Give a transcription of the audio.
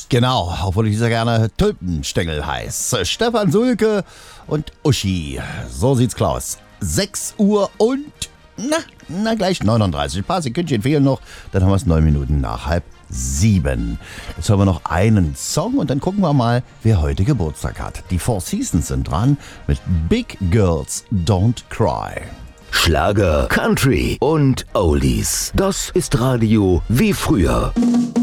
Genau, obwohl ich sehr gerne Tulpenstängel heiß. Stefan Sulke und Uschi. So sieht's Klaus. 6 Uhr und, gleich 39. Ein paar Sekündchen fehlen noch. Dann haben wir es 9 Minuten nach 6:30. Jetzt haben wir noch einen Song und dann gucken wir mal, wer heute Geburtstag hat. Die Four Seasons sind dran mit Big Girls Don't Cry. Schlager, Country und Oldies. Das ist Radio wie früher.